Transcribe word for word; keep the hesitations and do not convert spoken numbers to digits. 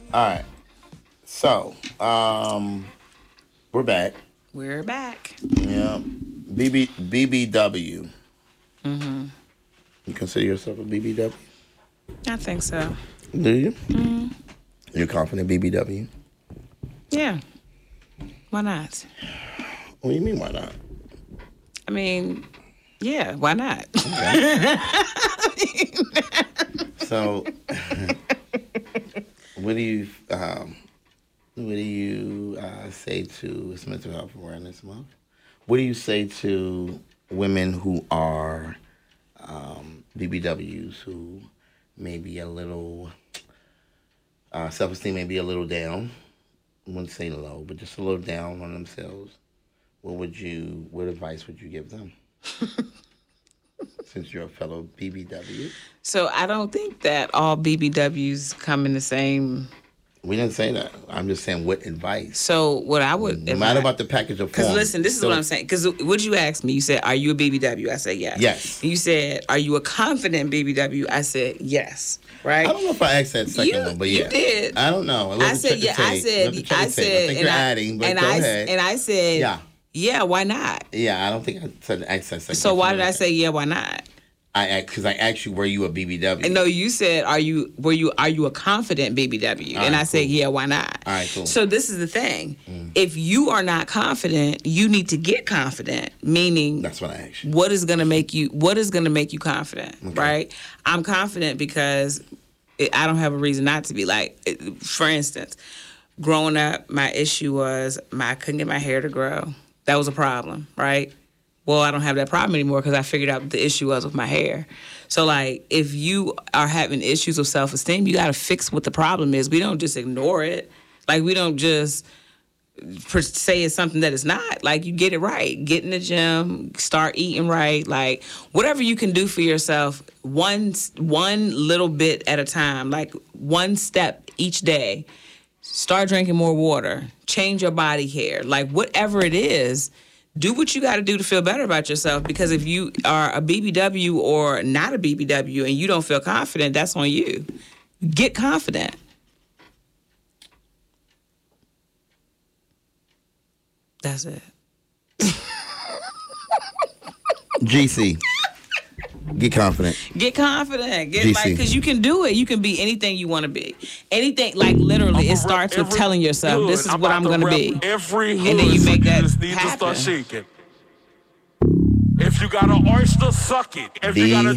All right. So, um, we're back. We're back. Yeah. B B, B B W. Mm-hmm. You consider yourself a B B W? I think so. Do you? Mm-hmm. You're confident B B W? Yeah. Why not? What do you mean, why not? I mean, yeah, why not? Okay. So, what do you um, what do you uh, say to it's Mental Health Awareness Month? What do you say to women who are um, B B Ws who may be a little uh, self-esteem may be a little down? I wouldn't say low, but just a little down on themselves. What would you? What advice would you give them? Since you're a fellow B B W. So I don't think that all B B Ws come in the same. We didn't say that. I'm just saying what advice. So what I would. No matter about the package of form. Because listen, this is so, what I'm saying. Because what you asked me, you said, "Are you a B B W?" I said, "Yes." Yes. You said, "Are you a confident B B W?" I said, "Yes." Right. I don't know if I asked that second you, one, but yeah, you did. I don't know. I said, yeah. I said, I said, I think you're I, adding, but and go I ahead. and I said, yeah, yeah. Why not? Yeah, I don't think I said ask that second. So why did I say yeah? Why not? I because I asked you, were you a B B W? No, you said, are you were you are you a confident B B W? All and right, I said, cool. yeah, why not? All right, cool. So this is the thing. Mm. If you are not confident, you need to get confident. Meaning, that's what I asked you. What is going to make you What is going to make you confident? Okay. Right? I'm confident because it, I don't have a reason not to be. Like, it, for instance, growing up, my issue was my I couldn't get my hair to grow. That was a problem, right? Well, I don't have that problem anymore because I figured out what the issue was with my hair. So, like, if you are having issues with self-esteem, you got to fix what the problem is. We don't just ignore it. Like, we don't just say it's something that it's not. Like, you get it right. Get in the gym, start eating right. Like, whatever you can do for yourself, one, one little bit at a time, like one step each day. Start drinking more water. Change your body hair. Like, whatever it is, do what you got to do to feel better about yourself, because if you are a B B W or not a B B W and you don't feel confident, that's on you. Get confident. That's it. G C. Get confident. Get confident. Get G C. like, because you can do it. You can be anything you want to be. Anything, like literally, it starts with telling yourself, good. this is I'm what I'm going to be. Every And then you make that you just need happen. to start shaking. If you got an oyster, suck it. If D- you got a